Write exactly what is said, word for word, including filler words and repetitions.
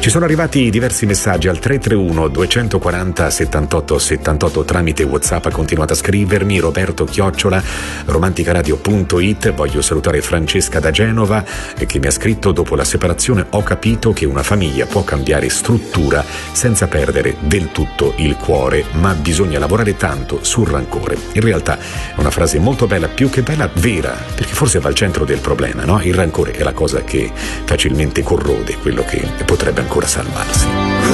Ci sono arrivati diversi messaggi al tre tre uno due quattro zero settantotto settantotto tramite WhatsApp. Continuate a scrivermi. Roberto chiocciola romanticaradio punto it. Voglio salutare Francesca da Genova che mi ha scritto: dopo la separazione ho capito che una famiglia può cambiare struttura senza perdere del tutto il cuore, ma bisogna lavorare tanto sul rancore. In realtà è una frase molto bella, più che bella, vera, perché forse va al centro del problema, no? Il rancore è la cosa che facilmente corrode quello che potrebbe ancora salvarsi.